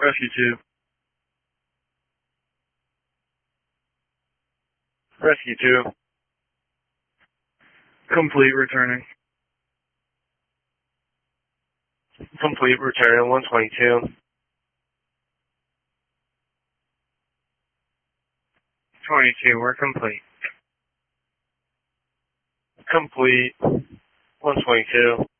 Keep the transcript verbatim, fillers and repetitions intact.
Rescue two. Rescue two. Complete returning. Complete return one twenty-two. twenty-two, we're complete. Complete one twenty-two.